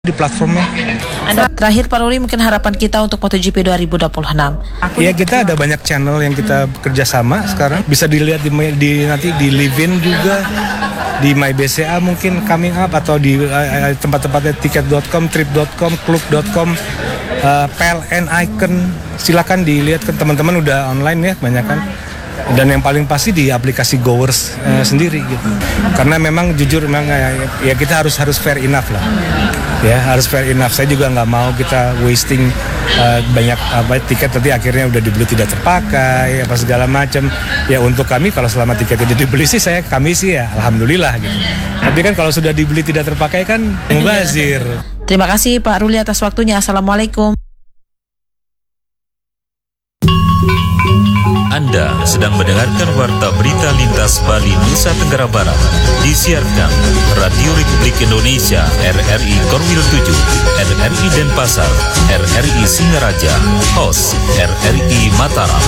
di platformnya. Terakhir Pak Ruli, mungkin harapan kita untuk MotoGP 2026. Ya, kita ada banyak channel yang kita kerjasama sekarang. Bisa dilihat nanti di Livin juga, di MyBCA mungkin coming up, atau di tempat-tempatnya tiket.com, trip.com, klub.com, PLN Icon. Silakan dilihat, kan teman-teman udah online ya banyak kan. Dan yang paling pasti di aplikasi Goers sendiri gitu. Karena memang jujur memang ya kita harus fair enough lah. Ya, harus fair enough. Saya juga nggak mau kita wasting banyak tiket nanti akhirnya udah dibeli tidak terpakai apa segala macam. Ya untuk kami kalau selama tiketnya dibeli sih kami sih ya alhamdulillah gitu. Tapi kan kalau sudah dibeli tidak terpakai kan mubazir. Terima kasih Pak Ruli atas waktunya. Assalamualaikum. Anda sedang mendengarkan Warta Berita Lintas Bali, Nusa Tenggara Barat. Disiarkan Radio Republik Indonesia, RRI Korwil 7, RRI Denpasar, RRI Singaraja, host RRI Mataram.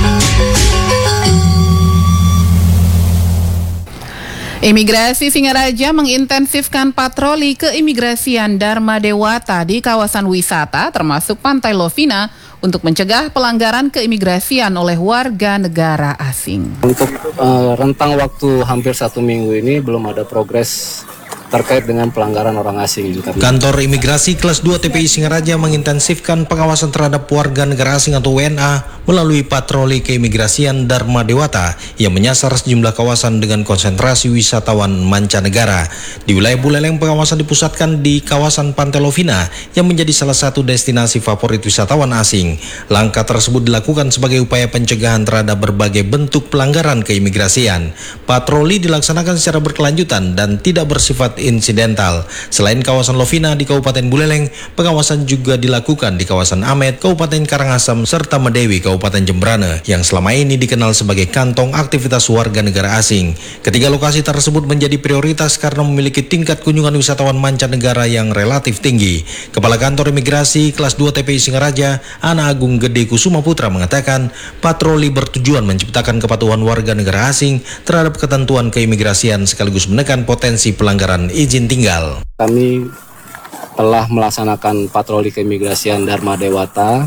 Imigrasi Singaraja mengintensifkan patroli keimigrasian Dharma Dewata di kawasan wisata termasuk Pantai Lovina untuk mencegah pelanggaran keimigrasian oleh warga negara asing. Untuk rentang waktu hampir 1 minggu ini belum ada progres terkait dengan pelanggaran orang asing. Kantor Imigrasi Kelas 2 TPI Singaraja mengintensifkan pengawasan terhadap warga negara asing atau WNA melalui patroli keimigrasian Dharma Dewata yang menyasar sejumlah kawasan dengan konsentrasi wisatawan mancanegara. Di wilayah Buleleng, pengawasan dipusatkan di kawasan Pantai Lovina yang menjadi salah satu destinasi favorit wisatawan asing. Langkah tersebut dilakukan sebagai upaya pencegahan terhadap berbagai bentuk pelanggaran keimigrasian. Patroli dilaksanakan secara berkelanjutan dan tidak bersifat insidental. Selain kawasan Lovina di Kabupaten Buleleng, pengawasan juga dilakukan di kawasan Amet, Kabupaten Karangasem, serta Medewi, Kabupaten Jembrane, yang selama ini dikenal sebagai kantong aktivitas warga negara asing. Ketiga lokasi tersebut menjadi prioritas karena memiliki tingkat kunjungan wisatawan mancanegara yang relatif tinggi. Kepala Kantor Imigrasi Kelas 2 TPI Singaraja, Ana Agung Gede Kusuma Putra mengatakan, patroli bertujuan menciptakan kepatuhan warga negara asing terhadap ketentuan keimigrasian sekaligus menekan potensi pelanggaran izin tinggal. Kami telah melaksanakan patroli keimigrasian Dharma Dewata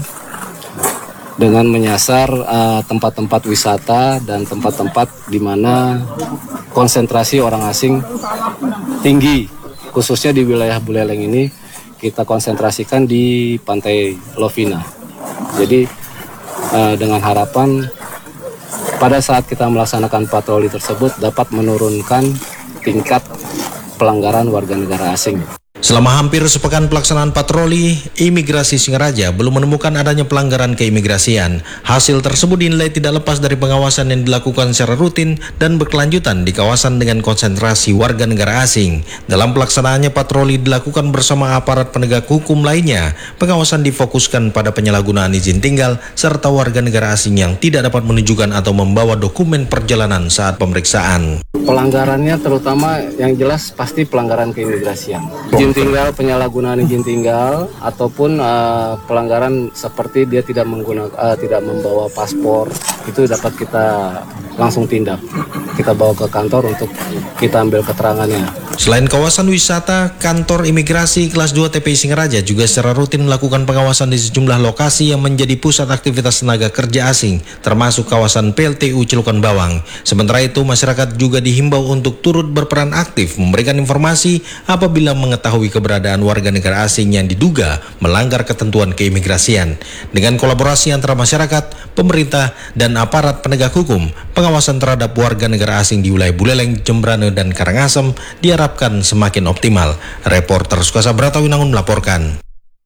dengan menyasar tempat-tempat wisata dan tempat-tempat di mana konsentrasi orang asing tinggi, khususnya di wilayah Buleleng ini kita konsentrasikan di Pantai Lovina. Jadi dengan harapan pada saat kita melaksanakan patroli tersebut dapat menurunkan tingkat pelanggaran warga negara asing. Selama hampir sepekan pelaksanaan patroli, Imigrasi Singaraja belum menemukan adanya pelanggaran keimigrasian. Hasil tersebut dinilai tidak lepas dari pengawasan yang dilakukan secara rutin dan berkelanjutan di kawasan dengan konsentrasi warga negara asing. Dalam pelaksanaannya, patroli dilakukan bersama aparat penegak hukum lainnya. Pengawasan difokuskan pada penyalahgunaan izin tinggal serta warga negara asing yang tidak dapat menunjukkan atau membawa dokumen perjalanan saat pemeriksaan. Pelanggarannya terutama yang jelas pasti pelanggaran keimigrasian. Izin tinggal, penyalahgunaan izin tinggal, ataupun pelanggaran seperti dia tidak membawa paspor, itu dapat kita langsung tindak. Kita bawa ke kantor untuk kita ambil keterangannya. Selain kawasan wisata, Kantor Imigrasi Kelas 2 TPI Singaraja juga secara rutin melakukan pengawasan di sejumlah lokasi yang menjadi pusat aktivitas tenaga kerja asing, termasuk kawasan PLTU Cilokan Bawang. Sementara itu, masyarakat juga dihimbau untuk turut berperan aktif memberikan informasi apabila mengetahui keberadaan warga negara asing yang diduga melanggar ketentuan keimigrasian. Dengan kolaborasi antara masyarakat, pemerintah, dan aparat penegak hukum, pengawasan terhadap warga negara asing di wilayah Buleleng, Jembrane, dan Karangasem diharapkan semakin optimal. Reporter Sukasa Bratawinangun melaporkan.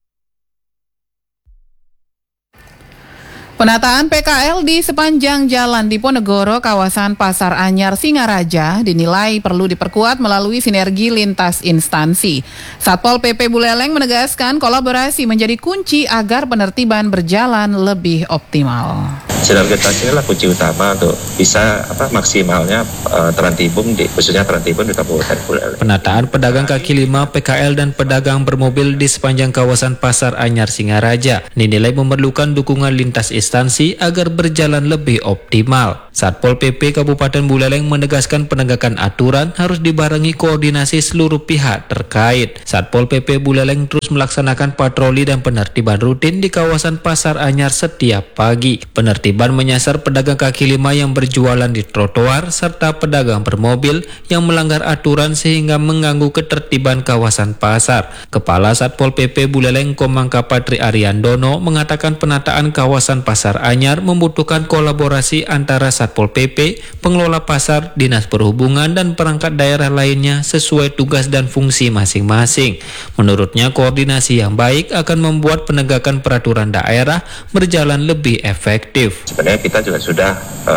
Penataan PKL di sepanjang jalan Diponegoro, kawasan Pasar Anyar, Singaraja dinilai perlu diperkuat melalui sinergi lintas instansi. Satpol PP Buleleng menegaskan kolaborasi menjadi kunci agar penertiban berjalan lebih optimal. Sinergitas inilah kunci utama untuk bisa maksimalnya Trantibum khususnya Trantibum di Kabupaten Buleleng. Penataan pedagang kaki lima, PKL dan pedagang bermobil di sepanjang kawasan Pasar Anyar Singaraja dinilai memerlukan dukungan lintas instansi agar berjalan lebih optimal. Satpol PP Kabupaten Buleleng menegaskan penegakan aturan harus dibarengi koordinasi seluruh pihak terkait. Satpol PP Buleleng terus melaksanakan patroli dan penertiban rutin di kawasan Pasar Anyar setiap pagi. Penertiban menyasar pedagang kaki lima yang berjualan di trotoar serta pedagang bermobil yang melanggar aturan sehingga mengganggu ketertiban kawasan pasar. Kepala Satpol PP Buleleng Komangka Patri Ariandono mengatakan penataan kawasan Pasar Anyar membutuhkan kolaborasi antara Satpol PP, pengelola pasar, Dinas Perhubungan dan perangkat daerah lainnya sesuai tugas dan fungsi masing-masing. Menurutnya koordinasi yang baik akan membuat penegakan peraturan daerah berjalan lebih efektif. Sebenarnya kita juga sudah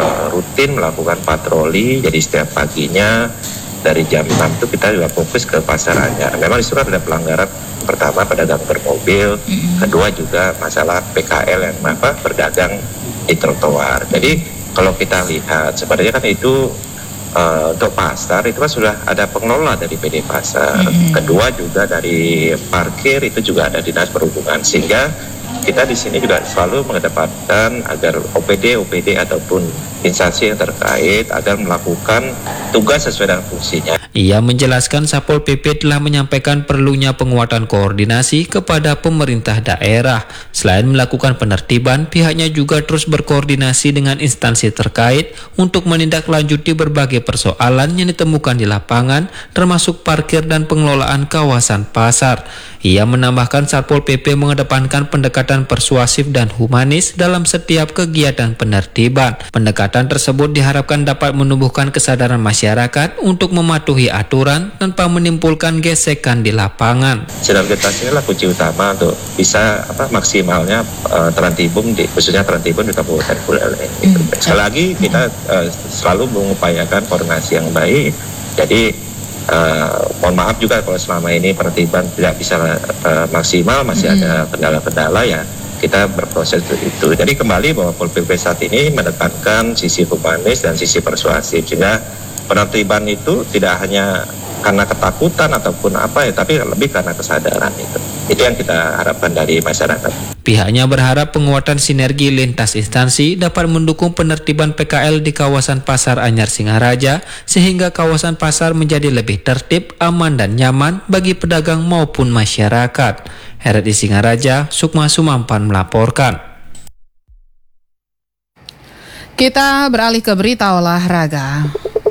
rutin melakukan patroli, jadi setiap paginya dari jam 6 itu kita juga fokus ke Pasar Anyar. Memang di situ ada pelanggaran, pertama pedagang bermobil, kedua juga masalah PKL yang berdagang di trotoar. Jadi kalau kita lihat sebenarnya kan itu untuk pasar itu kan sudah ada pengelola dari PD Pasar. Kedua juga dari parkir itu juga ada Dinas Perhubungan, sehingga kita di sini juga selalu mengedepankan agar OPD ataupun instansi yang terkait agar melakukan tugas sesuai dengan fungsinya. Ia menjelaskan Satpol PP telah menyampaikan perlunya penguatan koordinasi kepada pemerintah daerah. Selain melakukan penertiban, pihaknya juga terus berkoordinasi dengan instansi terkait untuk menindaklanjuti berbagai persoalan yang ditemukan di lapangan, termasuk parkir dan pengelolaan kawasan pasar. Ia menambahkan Satpol PP mengedepankan pendekatan persuasif dan humanis dalam setiap kegiatan penertiban. Pendekatan tersebut diharapkan dapat menumbuhkan kesadaran masyarakat untuk mematuhi aturan tanpa menimbulkan gesekan di lapangan. Sinergitas inilah kunci utama untuk bisa maksimalnya Trantibum khususnya Trantibum di Kabupaten Buleleng. Sekali lagi kita selalu mengupayakan koordinasi yang baik. Jadi mohon maaf juga kalau selama ini penertiban tidak bisa maksimal, masih ada kendala-kendala ya. Kita berproses itu. Jadi kembali bahwa Pol PP saat ini menekankan sisi humanis dan sisi persuasif, sehingga penertiban itu tidak hanya karena ketakutan ataupun tapi lebih karena kesadaran itu. Itu yang kita harapkan dari masyarakat. Pihaknya berharap penguatan sinergi lintas instansi dapat mendukung penertiban PKL di kawasan Pasar Anyar Singaraja sehingga kawasan pasar menjadi lebih tertib, aman dan nyaman bagi pedagang maupun masyarakat. RRI Singaraja, Sukma Sumampan melaporkan. Kita beralih ke berita olahraga.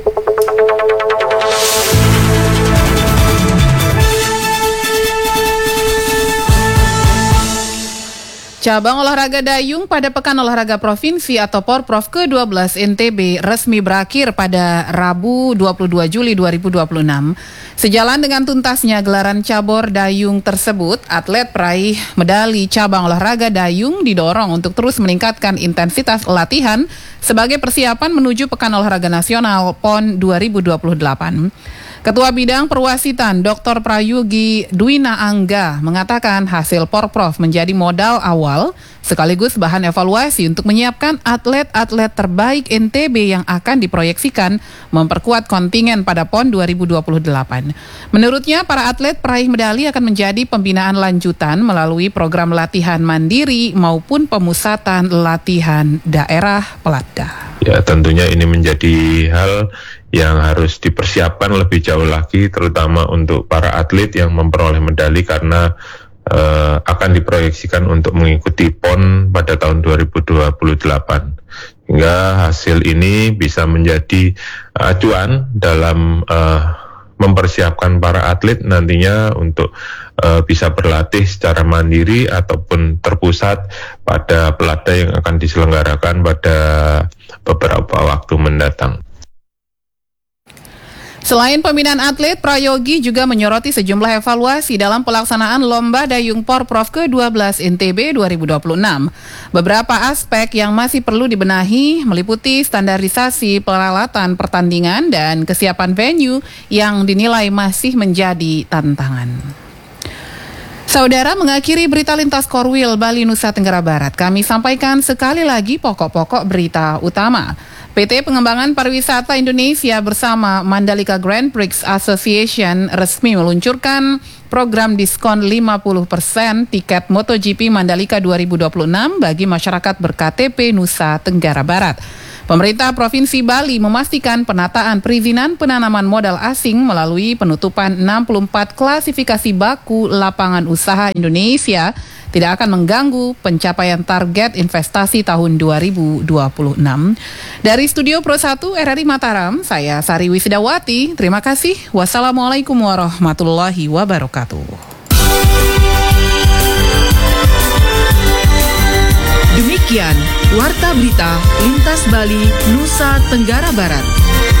Cabang olahraga dayung pada Pekan Olahraga Provinsi atau Porprov ke-12 NTB resmi berakhir pada Rabu 22 Juli 2026. Sejalan dengan tuntasnya gelaran cabur dayung tersebut, atlet peraih medali cabang olahraga dayung didorong untuk terus meningkatkan intensitas latihan sebagai persiapan menuju Pekan Olahraga Nasional PON 2028. Ketua Bidang Perwasitan Dr. Prayogi Dwina Angga mengatakan hasil Porprov menjadi modal awal sekaligus bahan evaluasi untuk menyiapkan atlet-atlet terbaik NTB yang akan diproyeksikan memperkuat kontingen pada PON 2028. Menurutnya, para atlet peraih medali akan menjadi pembinaan lanjutan melalui program latihan mandiri maupun pemusatan latihan daerah pelatda. Ya, tentunya ini menjadi hal yang harus dipersiapkan lebih jauh lagi, terutama untuk para atlet yang memperoleh medali karena akan diproyeksikan untuk mengikuti PON pada tahun 2028. Hingga hasil ini bisa menjadi acuan dalam mempersiapkan para atlet nantinya untuk bisa berlatih secara mandiri ataupun terpusat pada pelatda yang akan diselenggarakan pada beberapa waktu mendatang. Selain pembinaan atlet, Prayogi juga menyoroti sejumlah evaluasi dalam pelaksanaan Lomba Dayung Porprov ke-12 NTB 2026. Beberapa aspek yang masih perlu dibenahi meliputi standarisasi peralatan pertandingan dan kesiapan venue yang dinilai masih menjadi tantangan. Saudara, mengakhiri berita lintas Korwil Bali Nusa Tenggara Barat, kami sampaikan sekali lagi pokok-pokok berita utama. PT Pengembangan Pariwisata Indonesia bersama Mandalika Grand Prix Association resmi meluncurkan program diskon 50% tiket MotoGP Mandalika 2026 bagi masyarakat ber-KTP Nusa Tenggara Barat. Pemerintah Provinsi Bali memastikan penataan perizinan penanaman modal asing melalui penutupan 64 klasifikasi baku lapangan usaha Indonesia tidak akan mengganggu pencapaian target investasi tahun 2026. Dari Studio Pro 1 RRI Mataram, saya Sari Wisidawati. Terima kasih. Wassalamualaikum warahmatullahi wabarakatuh. Demikian Warta Berita Lintas Bali Nusa Tenggara Barat.